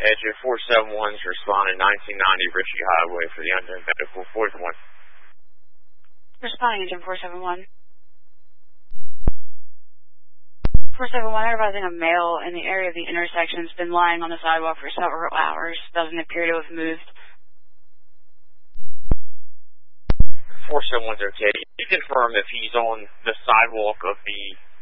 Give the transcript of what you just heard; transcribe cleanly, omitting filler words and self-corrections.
Engine 471's responding 1990 Ritchie Highway for the unknown medical 4th one. Responding Engine 471. 471, advising a male in the area of the intersection has been lying on the sidewalk for several hours. Doesn't appear to have moved. 471's okay. You confirm if he's on the sidewalk of the